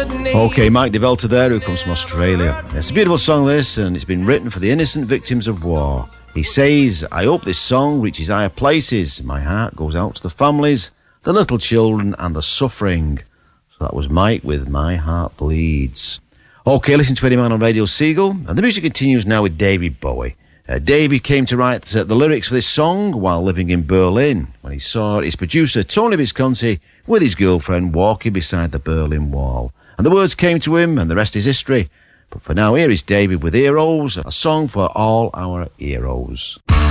Okay, Mike DeVelta there, who comes from Australia. It's a beautiful song, this, and it's been written for the innocent victims of war. He says, I hope this song reaches higher places. My heart goes out to the families, the little children, and the suffering. So that was Mike with My Heart Bleeds. Okay, listen to Eddie Mann on Radio Seagull, and the music continues now with David Bowie. David came to write the lyrics for this song while living in Berlin, when he saw his producer, Tony Visconti, with his girlfriend walking beside the Berlin Wall. And the words came to him, and the rest is history. But for now, here is David with Heroes, a song for all our heroes.